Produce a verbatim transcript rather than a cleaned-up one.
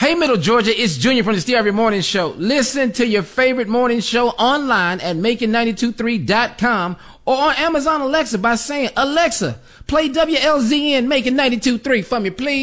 Hey, Middle Georgia, it's Junior from the Steve Harvey Morning Show. Listen to your favorite morning show online at making ninety-two three dot com or on Amazon Alexa by saying, Alexa, play W L Z N Making ninety-two three for me, please.